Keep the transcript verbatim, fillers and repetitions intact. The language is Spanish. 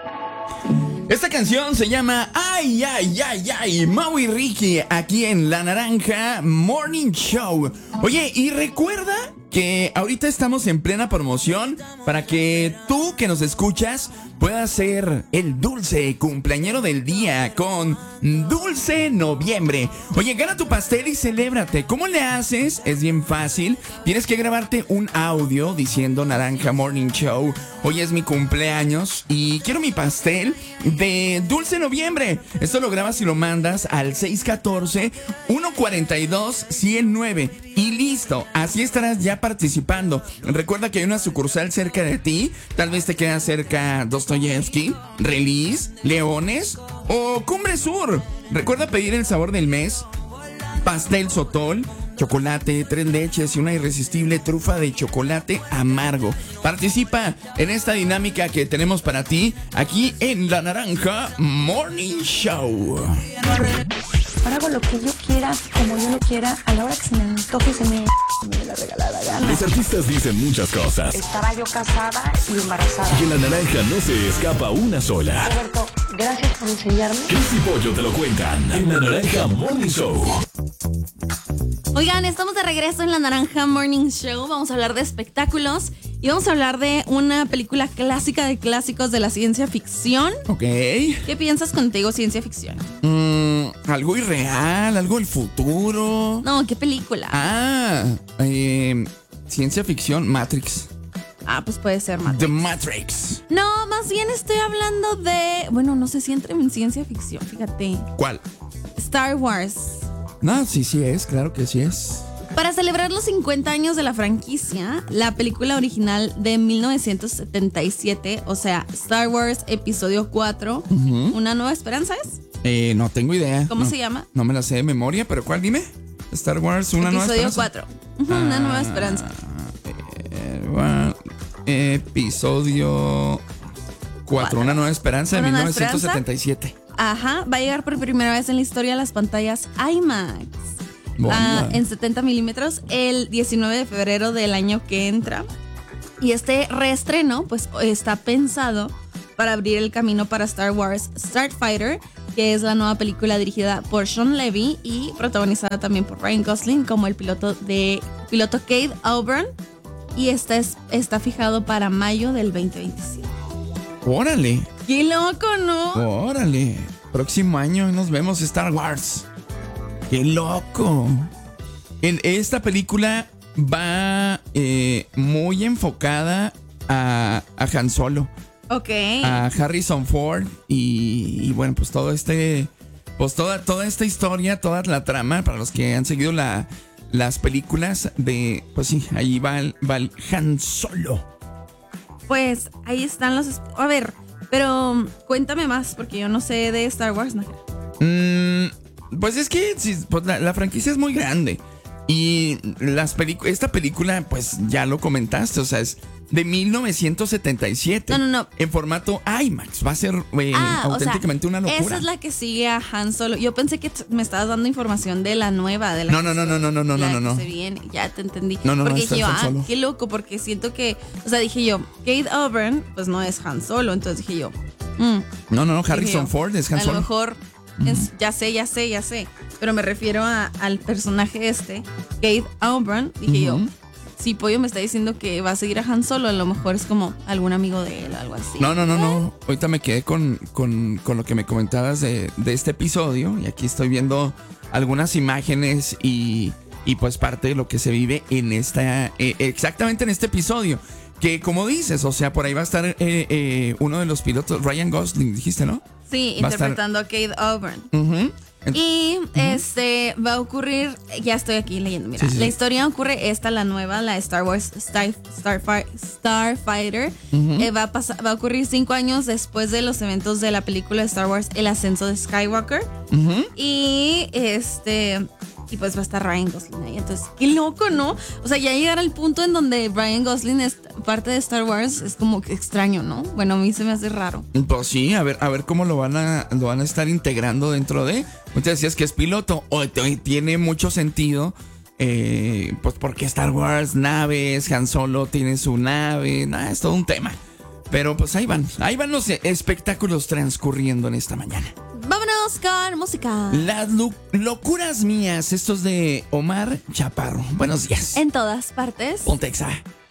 Esta canción se llama Ay, ay, ay, ay, Mau y Ricky, aquí en La Naranja Morning Show. Oye, y recuerda que ahorita estamos en plena promoción para que tú que nos escuchas puedas ser el dulce cumpleañero del día con Dulce Noviembre. Oye, gana tu pastel y celébrate. ¿Cómo le haces? Es bien fácil. Tienes que grabarte un audio diciendo Naranja Morning Show. Hoy es mi cumpleaños y quiero mi pastel de Dulce Noviembre. Esto lo grabas y lo mandas al seis uno cuatro, uno cuatro dos, uno cero nueve. Y listo, así estarás ya participando. Recuerda que hay una sucursal cerca de ti. Tal vez te queda cerca Dostoyevsky, Release, Leones o Cumbre Sur. Recuerda pedir el sabor del mes: pastel sotol, chocolate, tres leches y una irresistible trufa de chocolate amargo. Participa en esta dinámica que tenemos para ti aquí en La Naranja Morning Show. Ahora hago lo que yo quiera, como yo lo quiera, a la hora que se me antoje y se me, me dé la regalada gana. Los artistas dicen muchas cosas. Estaba yo casada y embarazada. Y en La Naranja no se escapa una sola. Roberto, gracias por enseñarme. Chris y Pollo te lo cuentan en La Naranja Morning Show. Oigan, estamos de regreso en La Naranja Morning Show. Vamos a hablar de espectáculos y vamos a hablar de una película clásica de clásicos de la ciencia ficción. Ok. ¿Qué piensas contigo, ciencia ficción? Mm, algo irreal, algo del futuro. No, ¿qué película? Ah, eh, ciencia ficción, Matrix. Ah, pues puede ser Matrix. The Matrix. No, más bien estoy hablando de... Bueno, no sé si entra en ciencia ficción, fíjate. ¿Cuál? Star Wars. No, sí, sí es, claro que sí es. Para celebrar los cincuenta años de la franquicia, la película original de mil novecientos setenta y siete, o sea, Star Wars Episodio cuatro, uh-huh. ¿Una nueva esperanza es? Eh, no tengo idea. ¿Cómo no, se llama? No me la sé de memoria, pero ¿cuál dime? Star Wars, una nueva esperanza. Episodio cuatro, uh-huh, ah, una nueva esperanza. Eh, bueno, episodio cuatro, una nueva esperanza de mil novecientos setenta y siete. Ajá, va a llegar por primera vez en la historia a las pantallas IMAX. Ah, en setenta milímetros el diecinueve de febrero del año que entra. Y este reestreno pues está pensado para abrir el camino para Star Wars Starfighter, que es la nueva película dirigida por Sean Levy y protagonizada también por Ryan Gosling como el piloto de piloto Cade Auburn. Y esta es, está fijado para mayo del veinte veintisiete. ¡Órale! ¡Qué loco!, ¿no? ¡Órale! Próximo año nos vemos Star Wars. ¡Qué loco! En esta película va eh, muy enfocada a, a Han Solo. Ok. A Harrison Ford y, y bueno, pues todo este... Pues toda, toda esta historia, toda la trama, para los que han seguido la, las películas de... Pues sí, ahí va el, va el Han Solo. Pues ahí están los... A ver, pero cuéntame más, porque yo no sé de Star Wars, ¿no? Mm, pues es que sí, pues la, la franquicia es muy grande. Y las pelic- esta película, pues ya lo comentaste, o sea, es de mil novecientos setenta y siete. No, no, no. En formato IMAX. Va a ser eh, ah, auténticamente o sea, una locura. Esa es la que sigue a Han Solo. Yo pensé que t- me estabas dando información de la nueva, de la No, que no, no, se, no, no, no, no, la no, no. que se viene. Ya te entendí. No, no, porque no, dije yo, Han ah, Solo. qué loco, porque siento que, o sea, dije yo, Cade Auburn, pues no es Han Solo. Entonces dije yo, mm, No, no, no, dije Harrison yo, Ford es Han a Solo. lo mejor es, ya sé, ya sé, ya sé. Pero me refiero a, al personaje este, Cade Auburn. Dije Uh-huh. yo, si Pollo me está diciendo que va a seguir a Han Solo, a lo mejor es como algún amigo de él o algo así. No, no, no, no. Ahorita me quedé con, con, con lo que me comentabas de, de este episodio. Y aquí estoy viendo algunas imágenes y, y pues parte de lo que se vive en esta, eh, exactamente en este episodio. Que como dices, o sea, por ahí va a estar eh, eh, uno de los pilotos, Ryan Gosling, dijiste, ¿no? Sí, Va a interpretando a, Cade Auburn. Uh-huh. Y uh-huh. este va a ocurrir, ya estoy aquí leyendo, mira, Sí, sí, la sí. historia ocurre esta, la nueva, la Star Wars Star, Starfi- Starfighter, Uh-huh. eh, va, a pasar, va a ocurrir cinco años después de los eventos de la película de Star Wars, El ascenso de Skywalker. Uh-huh. Y este... Y pues va a estar Ryan Gosling ahí. Entonces, qué loco, ¿no? O sea, ya llegar al punto en donde Ryan Gosling es parte de Star Wars es como que extraño, ¿no? Bueno, a mí se me hace raro. Pues sí, a ver, a ver cómo lo van a, lo van a estar integrando dentro de. Usted decías que es piloto, o t- tiene mucho sentido. Eh, pues porque Star Wars, naves, Han Solo tiene su nave, nada, es todo un tema. Pero pues ahí van, ahí van los espectáculos transcurriendo en esta mañana. Vámonos con música. Las lo- locuras mías, estos de Omar Chaparro. Buenos días. En todas partes. Pontexa.